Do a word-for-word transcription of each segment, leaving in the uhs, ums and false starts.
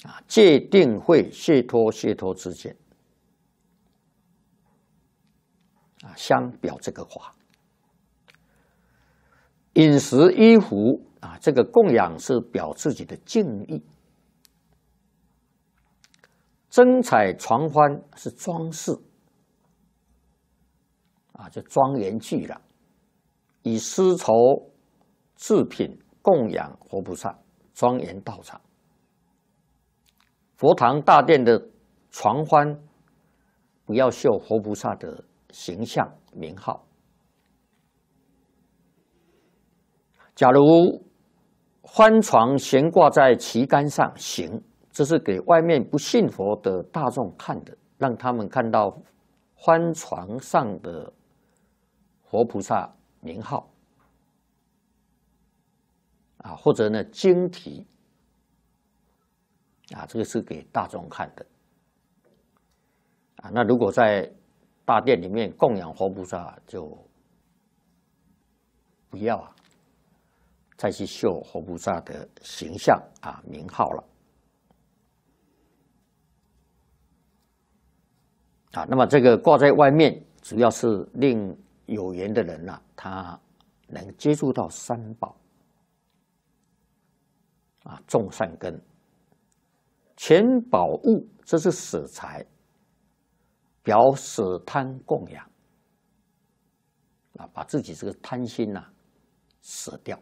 啊，戒定慧解脱解脱之间啊，相表这个法。饮食衣服啊，这个供养是表自己的敬意。灯彩床幡是装饰啊，就庄严具了。以丝绸制品供养活菩萨，庄严道场。佛堂大殿的床幡不要绣活菩萨的形象名号。假如幡床悬挂在旗杆上行，这是给外面不信佛的大众看的，让他们看到幡床上的活菩萨名号啊，或者呢经题啊，这个是给大众看的啊。那如果在大殿里面供养活菩萨，就不要啊，再去绣活菩萨的形象啊名号了啊。那么这个挂在外面，主要是令有缘的人啊，他能接触到三宝啊，种善根。钱宝物，这是舍财，表舍贪供养啊，把自己这个贪心呐、啊、舍掉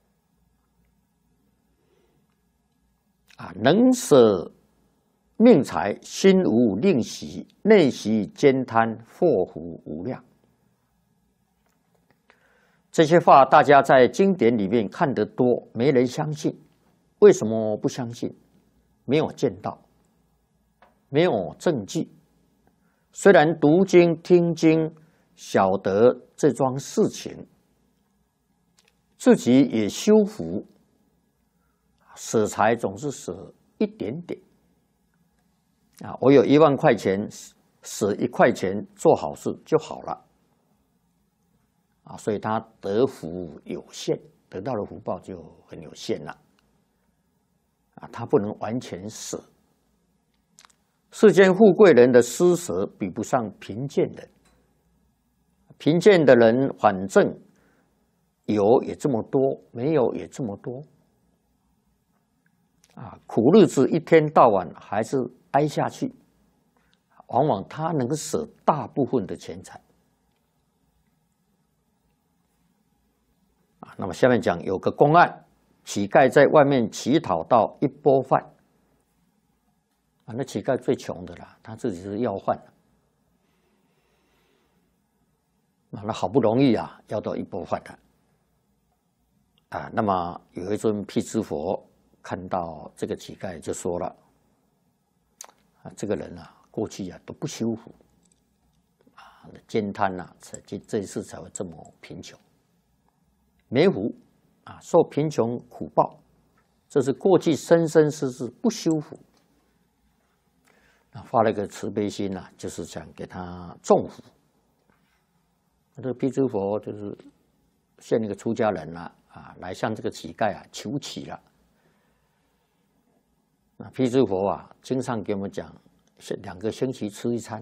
啊，能舍命财，心无吝惜，内息兼贪，祸福无量。这些话大家在经典里面看得多，没人相信。为什么不相信？没有见到，没有证据。虽然读经听经，晓得这桩事情，自己也修福，舍财总是舍一点点啊。我有一万块钱，舍一块钱做好事就好了啊，所以他得福有限，得到的福报就很有限了。啊，他不能完全舍。世间富贵人的施舍比不上贫贱人，贫贱的人反正有也这么多，没有也这么多。啊，苦日子一天到晚还是挨下去，往往他能舍大部分的钱财。啊，那么下面讲有个公案。乞丐在外面乞讨到一钵饭啊，那乞丐最穷的啦，他自己是要饭啊，那好不容易啊要到一钵饭的啊，那么有一尊辟支佛看到这个乞丐就说了啊，这个人啊过去啊都不修福啊，兼贪呐，才这这一次才会这么贫穷，没福。啊，受贫穷苦报，这是过去生生世世不修福。啊，发了一个慈悲心呐、啊，就是想给他种福。这个辟支佛就是现一个出家人了 啊, 啊，来向这个乞丐啊求乞了。那辟支佛啊，经上给我们讲，是两个星期吃一餐。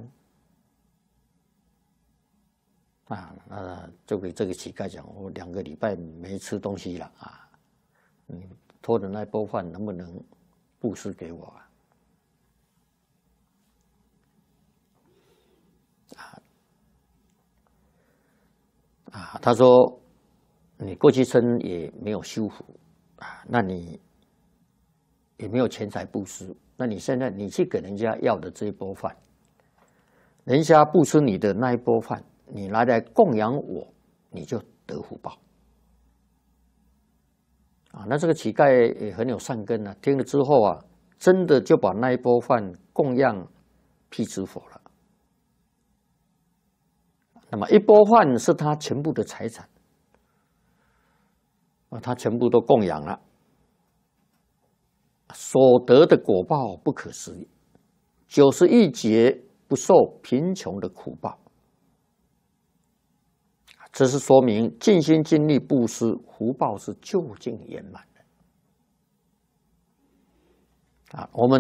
啊，那就给这个乞丐讲，我两个礼拜没吃东西了啊，你托的那钵饭能不能布施给我啊？啊，啊，他说你过去生也没有修福啊，那你也没有钱财布施，那你现在你去给人家要的这一钵饭，人家布施你的那一钵饭。你拿来供养我，你就得福报啊！那这个乞丐也很有善根啊，听了之后啊，真的就把那一钵饭供养辟支佛了。那么一钵饭是他全部的财产啊，他全部都供养了，所得的果报不可思议，九十亿劫不受贫穷的苦报。这是说明尽心尽力布施，福报是究竟圆满的啊！我们。